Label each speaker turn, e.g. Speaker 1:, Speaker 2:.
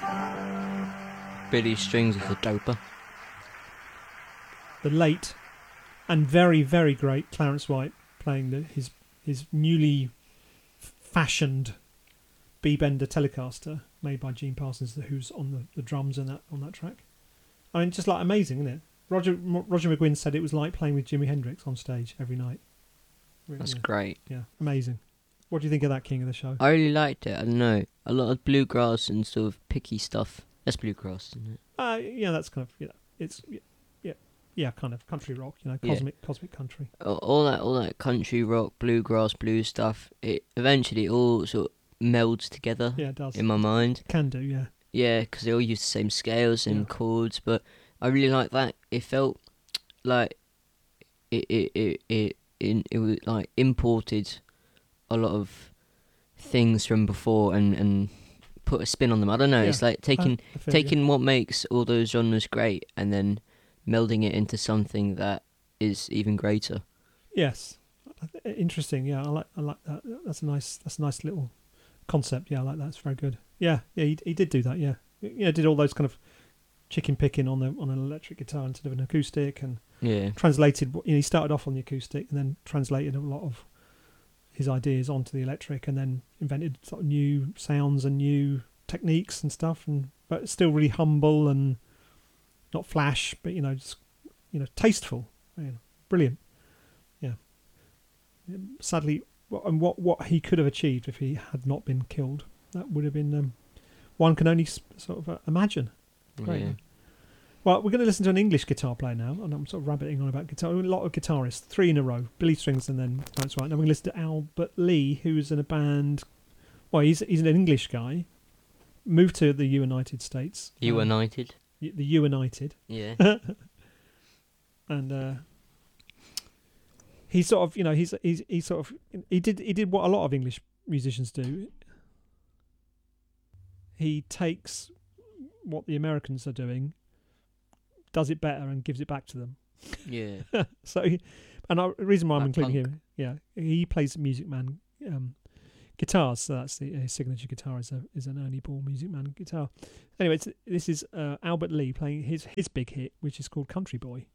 Speaker 1: Billy Strings is a doper.
Speaker 2: The late and very, very great Clarence White playing his newly fashioned B-Bender Telecaster made by Gene Parsons, who's on the drums on that track. I mean, just like amazing, isn't it? Roger McGuinn said it was like playing with Jimi Hendrix on stage every night. Really,
Speaker 1: That's great.
Speaker 2: Yeah, amazing. What do you think of that King of the Show?
Speaker 1: I really liked it. I don't know. A lot of bluegrass and sort of picky stuff. That's bluegrass, isn't it?
Speaker 2: Yeah, that's kind of it's kind of country rock. Cosmic country.
Speaker 1: All that country rock, bluegrass, blues stuff. It eventually all sort of melds together.
Speaker 2: Yeah, it does.
Speaker 1: In my mind.
Speaker 2: Can do, yeah.
Speaker 1: Yeah, because they all use the same scales, same chords. But I really like that. It felt like it was like imported a lot of things from before and put a spin on them. I don't know.
Speaker 2: Yeah,
Speaker 1: it's like taking what makes all those genres great and then melding it into something that is even greater.
Speaker 2: Yes, interesting. Yeah, I like that. That's a nice little concept. Yeah, I like that. It's very good. Yeah, he did do that. Yeah, did all those kind of chicken picking on an electric guitar instead of an acoustic, and translated. He started off on the acoustic and then translated a lot of his ideas onto the electric, and then invented sort of new sounds and new techniques and stuff, but still really humble and not flash, but just tasteful, brilliant. Yeah. Sadly, what he could have achieved if he had not been killed, that would have been one can only sort of imagine. Great. Yeah. Well, we're going to listen to an English guitar player now, and I'm sort of rabbiting on about guitar. A lot of guitarists, 3 in a row, Billy Strings and then Clarence White. Now we're going to listen to Albert Lee, who's in a band. Well, he's an English guy, moved to the United States.
Speaker 1: United.
Speaker 2: The United.
Speaker 1: Yeah.
Speaker 2: And he sort of, he did what a lot of English musicians do. He takes what the Americans are doing, does it better, and gives it back to them.
Speaker 1: Yeah.
Speaker 2: The reason why I'm including
Speaker 1: punk.
Speaker 2: him, he plays Music Man guitars. So that's his signature guitar is an Ernie Ball Music Man guitar. Anyway, this is Albert Lee playing his big hit, which is called Country Boy.